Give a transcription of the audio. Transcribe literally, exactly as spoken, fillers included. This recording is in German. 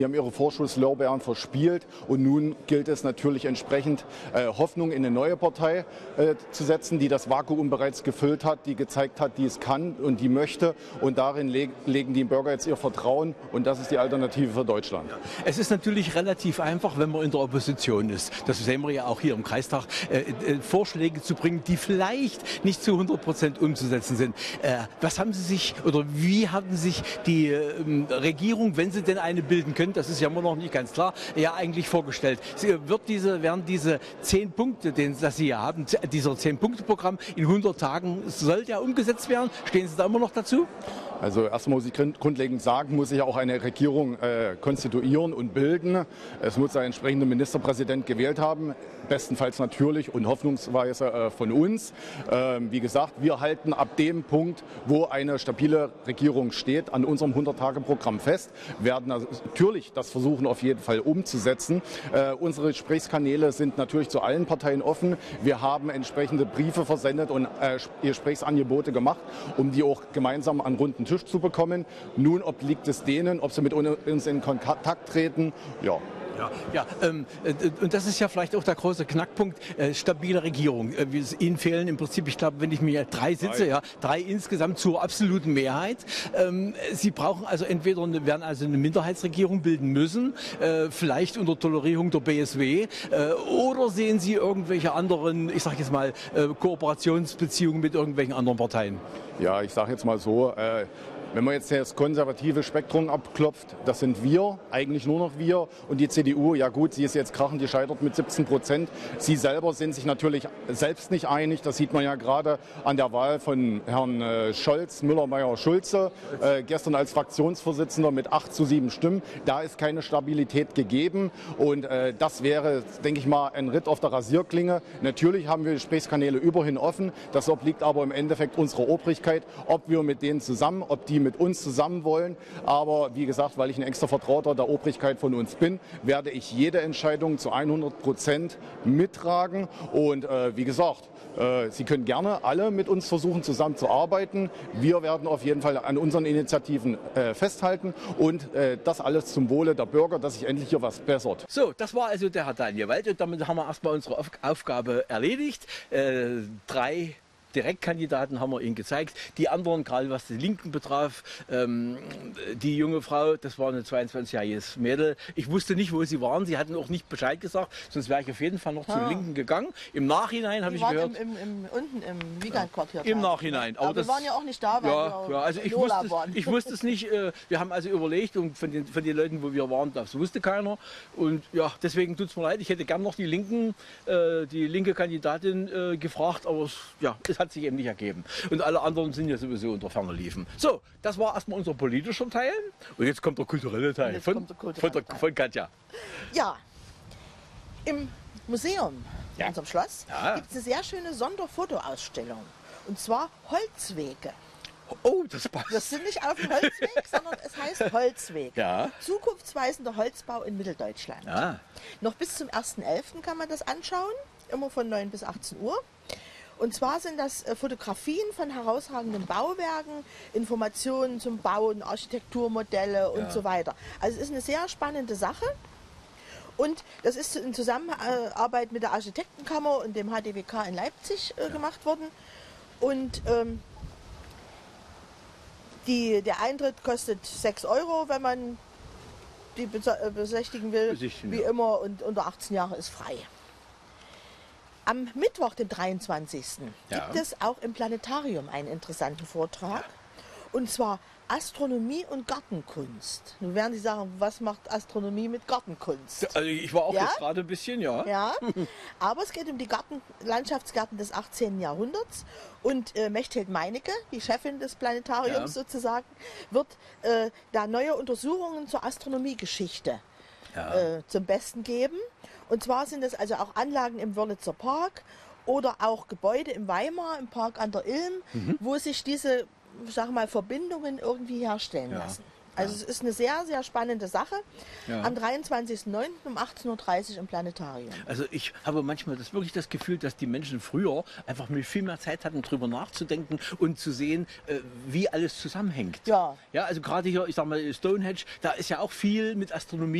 Die haben ihre Vorschusslorbeeren verspielt und nun gilt es natürlich entsprechend äh, Hoffnung in eine neue Partei äh, zu setzen, die das Vakuum bereits gefüllt hat, die gezeigt hat, die es kann und die möchte, und darin leg legen die Bürger jetzt ihr Vertrauen, und das ist die Alternative für Deutschland. Es ist natürlich relativ einfach, wenn man in der Opposition ist, das sehen wir ja auch hier im Kreistag, äh, äh, Vorschläge zu bringen, die vielleicht nicht zu hundert Prozent umzusetzen sind. Äh, was haben Sie sich oder wie haben sich die äh, Regierung, wenn Sie denn eine bilden können, das ist ja immer noch nicht ganz klar, ja eigentlich vorgestellt? Sie, wird diese, werden diese zehn Punkte, den, das Sie ja haben, dieser zehn-Punkte-Programm in hundert Tagen, soll ja umgesetzt werden? Stehen Sie da immer noch dazu? Also erstmal muss ich grundlegend sagen, muss sich auch eine Regierung äh, konstituieren und bilden. Es muss ein entsprechender Ministerpräsident gewählt haben, bestenfalls natürlich und hoffnungsweise äh, von uns. Ähm, wie gesagt, wir halten ab dem Punkt, wo eine stabile Regierung steht, an unserem hundert-Tage-Programm fest, werden natürlich das versuchen auf jeden Fall umzusetzen. Äh, unsere Gesprächskanäle sind natürlich zu allen Parteien offen. Wir haben entsprechende Briefe versendet und äh, Gesprächsangebote gemacht, um die auch gemeinsam an runden Tisch zu bekommen. Nun obliegt es denen, ob sie mit uns in Kontakt treten. Ja. Ja, ja ähm, äh, und das ist ja vielleicht auch der große Knackpunkt, äh, stabile Regierung. Äh, Ihnen fehlen im Prinzip, ich glaube, wenn ich mir drei Sitze, ja, drei insgesamt zur absoluten Mehrheit. Ähm, Sie brauchen also entweder, eine, werden also eine Minderheitsregierung bilden müssen, äh, vielleicht unter Tolerierung der B S W, äh, oder sehen Sie irgendwelche anderen, ich sage jetzt mal, äh, Kooperationsbeziehungen mit irgendwelchen anderen Parteien? Ja, ich sage jetzt mal so, äh, wenn man jetzt das konservative Spektrum abklopft, das sind wir, eigentlich nur noch wir, und die C D U, ja gut, sie ist jetzt krachend gescheitert mit siebzehn Prozent. Sie selber sind sich natürlich selbst nicht einig, das sieht man ja gerade an der Wahl von Herrn äh, Scholz, Müller-Meyer-Schulze, äh, gestern als Fraktionsvorsitzender mit acht zu sieben Stimmen. Da ist keine Stabilität gegeben, und äh, das wäre, denke ich mal, ein Ritt auf der Rasierklinge. Natürlich haben wir Gesprächskanäle überhin offen, das obliegt aber im Endeffekt unserer Obrigkeit, ob wir mit denen zusammen, ob die mit uns zusammen wollen. Aber wie gesagt, weil ich ein engster Vertrauter der Obrigkeit von uns bin, werde ich jede Entscheidung zu hundert Prozent mittragen. Und äh, wie gesagt, äh, Sie können gerne alle mit uns versuchen, zusammenzuarbeiten. Wir werden auf jeden Fall an unseren Initiativen äh, festhalten, und äh, das alles zum Wohle der Bürger, dass sich endlich hier was bessert. So, das war also der Herr Daniel Wald, und damit haben wir erstmal unsere Auf Aufgabe erledigt. Äh, drei Direktkandidaten haben wir Ihnen gezeigt. Die anderen, gerade was die Linken betraf, ähm, die junge Frau, das war ein zweiundzwanzigjähriges Mädel. Ich wusste nicht, wo sie waren. Sie hatten auch nicht Bescheid gesagt, sonst wäre ich auf jeden Fall noch ah. zu den Linken gegangen. Im Nachhinein habe ich gehört. Im, im, im, unten im Wiegandquartier. Im Nachhinein. Aber, Aber das, wir waren ja auch nicht da, weil ja, wir ja, also ich Lola wusste, waren. Ich wusste es nicht. Äh, wir haben also überlegt, und von den, von den Leuten, wo wir waren, das wusste keiner. Und ja, deswegen tut es mir leid. Ich hätte gern noch die Linken, äh, die linke Kandidatin äh, gefragt, aber es, ja, es hat sich eben nicht ergeben. Und alle anderen sind ja sowieso unter ferner Liefen. So, das war erstmal unser politischer Teil. Und jetzt kommt der kulturelle Teil von, der kulturelle von, der, Teil. von Katja. Ja, im Museum, ja. in unserem Schloss, ja. gibt es eine sehr schöne Sonderfotoausstellung. Und zwar Holzwege. Oh, das passt. Das sind nicht auf dem Holzweg, sondern es heißt Holzweg. Ja. Zukunftsweisender Holzbau in Mitteldeutschland. Ja. Noch bis zum ersten elften kann man das anschauen, immer von neun bis achtzehn Uhr. Und zwar sind das Fotografien von herausragenden Bauwerken, Informationen zum Bauen, Architekturmodelle und ja. so weiter. Also es ist eine sehr spannende Sache. Und das ist in Zusammenarbeit mit der Architektenkammer und dem H D W K in Leipzig äh, ja. gemacht worden. Und ähm, die, der Eintritt kostet sechs Euro, wenn man die besichtigen will, Besichtigen, wie ja. immer, und unter achtzehn Jahre ist frei. Am Mittwoch, den dreiundzwanzigsten Ja. gibt es auch im Planetarium einen interessanten Vortrag. Ja. Und zwar Astronomie und Gartenkunst. Nun werden Sie sagen, was macht Astronomie mit Gartenkunst? Also ich war auch ja? jetzt gerade ein bisschen, ja. Ja, aber es geht um die Garten, Landschaftsgärten des achtzehnten Jahrhunderts. Und äh, Mechthild Meinecke, die Chefin des Planetariums ja. sozusagen, wird äh, da neue Untersuchungen zur Astronomiegeschichte ja. äh, zum Besten geben. Und zwar sind es also auch Anlagen im Wörlitzer Park oder auch Gebäude im Weimar, im Park an der Ilm, mhm. wo sich diese, sag mal, Verbindungen irgendwie herstellen ja. lassen. Also Ja. es ist eine sehr, sehr spannende Sache. Ja. Am dreiundzwanzigsten neunten um achtzehn Uhr dreißig im Planetarium. Also ich habe manchmal das wirklich das Gefühl, dass die Menschen früher einfach mit viel mehr Zeit hatten, drüber nachzudenken und zu sehen, äh, wie alles zusammenhängt. Ja. Ja, also gerade hier, ich sag mal, Stonehenge, da ist ja auch viel mit Astronomie